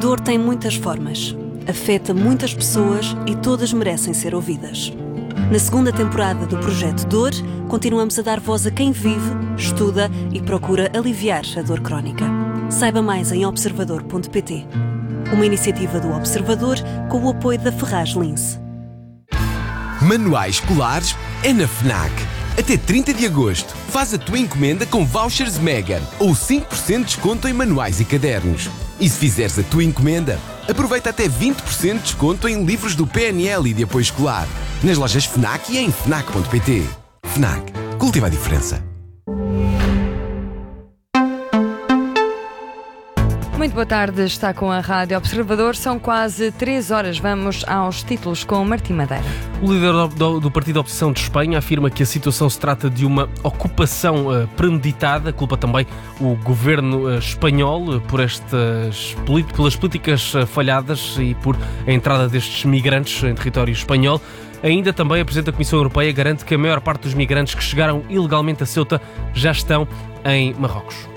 dor tem muitas formas, afeta muitas pessoas e todas merecem ser ouvidas. Na segunda temporada do Projeto Dor, continuamos a dar voz a quem vive, estuda e procura aliviar a dor crónica. Saiba mais em observador.pt. Uma iniciativa do Observador com o apoio da Ferraz Lince. Manuais escolares é na FNAC. Até 30 de agosto, faz a tua encomenda com vouchers Mega ou 5% de desconto em manuais e cadernos. E se fizeres a tua encomenda, aproveita até 20% de desconto em livros do PNL e de apoio escolar. Nas lojas FNAC e em FNAC.pt. FNAC. Cultiva a diferença. Muito boa tarde, está com a Rádio Observador. São quase 3 horas. Vamos aos títulos com Martim Madeira. O líder do Partido da Oposição de Espanha afirma que a situação se trata de uma ocupação premeditada. Culpa também o governo espanhol pelas políticas falhadas e por a entrada destes migrantes em território espanhol. Ainda também a Presidente da Comissão Europeia garante que a maior parte dos migrantes que chegaram ilegalmente a Ceuta já estão em Marrocos.